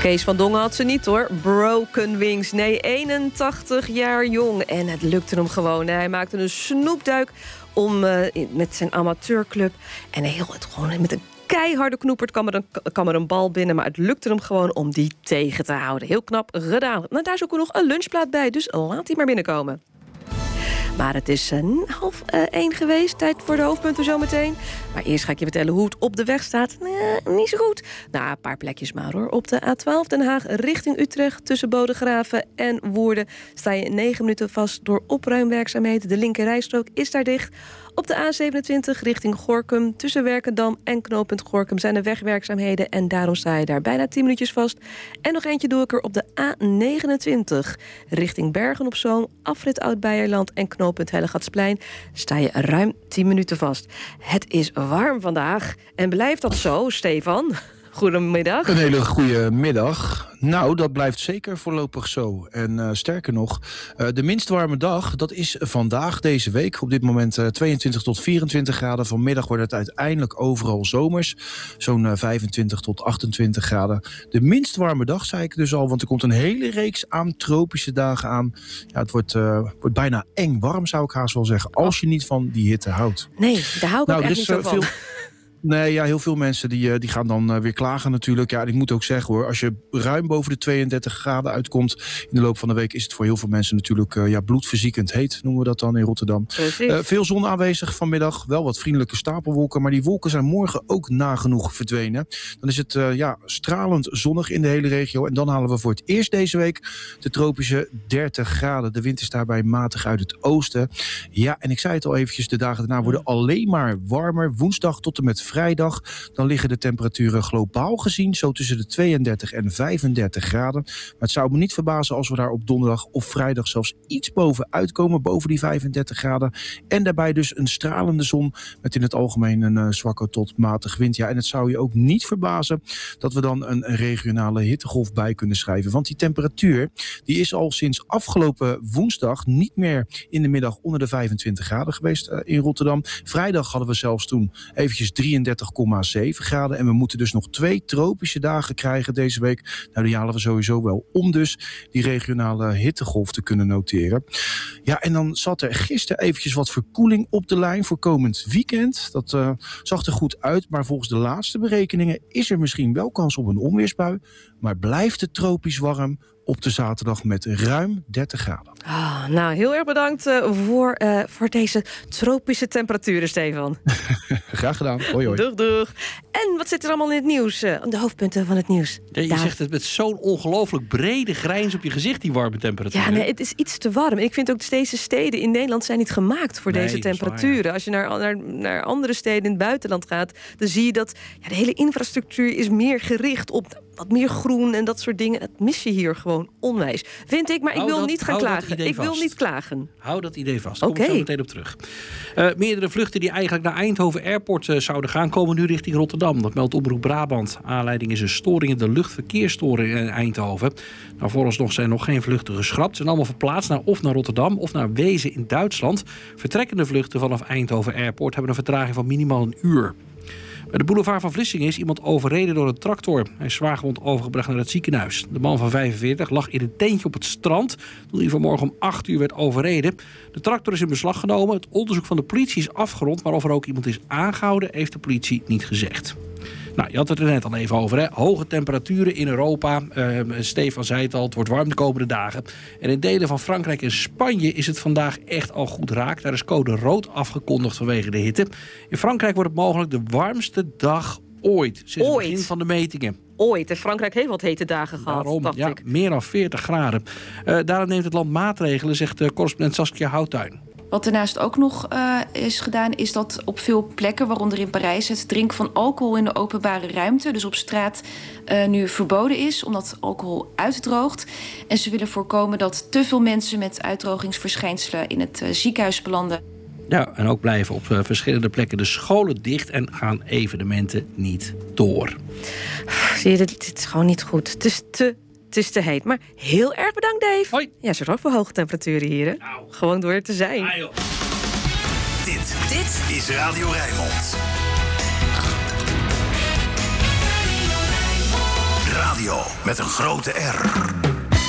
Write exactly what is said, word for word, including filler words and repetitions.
Kees van Dongen had ze niet hoor. Broken Wings. Nee, eenentachtig jaar jong. En het lukte hem gewoon. Hij maakte een snoepduik om, uh, met zijn amateurclub. En heel het gewoon met een keiharde knoepert kwam er, een, kwam er een bal binnen. Maar het lukte hem gewoon om die tegen te houden. Heel knap gedaan. Nou, daar is ook nog een lunchplaat bij. Dus laat die maar binnenkomen. Maar het is uh, half uh, één geweest. Tijd voor de hoofdpunten zometeen. Maar eerst ga ik je vertellen hoe het op de weg staat. Nee, niet zo goed. Nou, een paar plekjes maar hoor. Op de A twaalf Den Haag richting Utrecht tussen Bodegraven en Woerden sta je negen minuten vast door opruimwerkzaamheden. De linkerrijstrook is daar dicht. Op de A zevenentwintig richting Gorinchem tussen Werkendam en knooppunt Gorinchem zijn er wegwerkzaamheden en daarom sta je daar bijna tien minuutjes vast. En nog eentje doe ik er op de A negenentwintig richting Bergen op Zoom, afrit Oud-Beierland en knooppunt Hellegatsplein sta je ruim tien minuten vast. Het is warm vandaag en blijft dat zo, Stefan? Goedemiddag. Een hele goede middag. Nou, dat blijft zeker voorlopig zo. En uh, sterker nog, uh, de minst warme dag, dat is vandaag, deze week. Op dit moment uh, tweeëntwintig tot vierentwintig graden. Vanmiddag wordt het uiteindelijk overal zomers. Zo'n uh, vijfentwintig tot achtentwintig graden. De minst warme dag, zei ik dus al, want er komt een hele reeks aan tropische dagen aan. Ja, het wordt, uh, wordt bijna eng warm, zou ik haast wel zeggen. Als je niet van die hitte houdt. Nee, daar hou ik nou, ook echt niet zo van. Veel... Nee, ja, heel veel mensen die, die gaan dan uh, weer klagen natuurlijk. Ja, ik moet ook zeggen hoor, als je ruim boven de tweeëndertig graden uitkomt in de loop van de week, is het voor heel veel mensen natuurlijk uh, ja, bloedverziekend heet, noemen we dat dan in Rotterdam. Uh, veel zon aanwezig vanmiddag, wel wat vriendelijke stapelwolken, maar die wolken zijn morgen ook nagenoeg verdwenen. Dan is het uh, ja, stralend zonnig in de hele regio en dan halen we voor het eerst deze week de tropische dertig graden. De wind is daarbij matig uit het oosten. Ja, en ik zei het al eventjes, de dagen daarna worden alleen maar warmer. Woensdag tot en met vrijdag, dan liggen de temperaturen globaal gezien zo tussen de tweeëndertig en vijfendertig graden. Maar het zou me niet verbazen als we daar op donderdag of vrijdag zelfs iets boven uitkomen, boven die vijfendertig graden. En daarbij dus een stralende zon met in het algemeen een uh, zwakke tot matig wind. Ja, en het zou je ook niet verbazen dat we dan een regionale hittegolf bij kunnen schrijven. Want die temperatuur die is al sinds afgelopen woensdag niet meer in de middag onder de vijfentwintig graden geweest uh, in Rotterdam. Vrijdag hadden we zelfs toen eventjes drieëndertig komma zeven graden. En we moeten dus nog twee tropische dagen krijgen deze week. Nou, die halen we sowieso wel om dus die regionale hittegolf te kunnen noteren. Ja, en dan zat er gisteren eventjes wat verkoeling op de lijn voor komend weekend. Dat uh, zag er goed uit, maar volgens de laatste berekeningen is er misschien wel kans op een onweersbui. Maar blijft het tropisch warm op de zaterdag met ruim dertig graden. Oh, nou, heel erg bedankt uh, voor, uh, voor deze tropische temperaturen, Stefan. Graag gedaan. Hoi, hoi. Doeg, doeg. En wat zit er allemaal in het nieuws? Uh, de hoofdpunten van het nieuws. Ja, je Daar... zegt het met zo'n ongelooflijk brede grijns op je gezicht, die warme temperatuur. Ja, nee, het is iets te warm. Ik vind ook deze steden in Nederland zijn niet gemaakt voor nee, deze temperaturen. Waar, ja. Als je naar, naar, naar andere steden in het buitenland gaat, dan zie je dat ja, de hele infrastructuur is meer gericht op wat meer groen en dat soort dingen. Dat mis je hier gewoon onwijs. Vind ik, maar ik hou wil dat, niet gaan klagen. Ik wil niet klagen. Hou dat idee vast. Daar okay. kom ik zo meteen op terug. Uh, meerdere vluchten die eigenlijk naar Eindhoven Airport uh, zouden gaan, komen nu richting Rotterdam. Dat meldt Omroep Brabant. Aanleiding is een storing in de luchtverkeersstoring in Eindhoven. Nou, vooralsnog zijn nog geen vluchten geschrapt. Ze zijn allemaal verplaatst naar of naar Rotterdam of naar Wezen in Duitsland. Vertrekkende vluchten vanaf Eindhoven Airport hebben een vertraging van minimaal een uur. Bij de boulevard van Vlissingen is iemand overreden door een tractor. Hij is zwaargewond overgebracht naar het ziekenhuis. De man van vijfenveertig lag in een tentje op het strand toen hij vanmorgen om acht uur werd overreden. De tractor is in beslag genomen. Het onderzoek van de politie is afgerond, maar of er ook iemand is aangehouden, heeft de politie niet gezegd. Nou, je had het er net al even over, hè? Hoge temperaturen in Europa. Uh, Stefan zei het al, het wordt warm de komende dagen. En in delen van Frankrijk en Spanje is het vandaag echt al goed raak. Daar is code rood afgekondigd vanwege de hitte. In Frankrijk wordt het mogelijk de warmste dag ooit. Sinds ooit. het begin van de metingen. Ooit. En Frankrijk heeft wat hete dagen gehad, Daarom, dacht ja, ik. Meer dan veertig graden. Uh, daarom neemt het land maatregelen, zegt uh, correspondent Saskia Houttuin. Wat daarnaast ook nog uh, is gedaan, is dat op veel plekken, waaronder in Parijs, het drinken van alcohol in de openbare ruimte, dus op straat, uh, nu verboden is, omdat alcohol uitdroogt. En ze willen voorkomen dat te veel mensen met uitdrogingsverschijnselen in het uh, ziekenhuis belanden. Ja, en ook blijven op uh, verschillende plekken de scholen dicht en gaan evenementen niet door. Zie je, dit, dit is gewoon niet goed. Het is te... Het is te heet, maar heel erg bedankt, Dave. Hoi. Ja, zorg ook voor hoge temperaturen hier, hè? Nou. Gewoon door te zijn. Ah, joh. Dit, dit is Radio Rijnmond. Radio Radio met een grote R.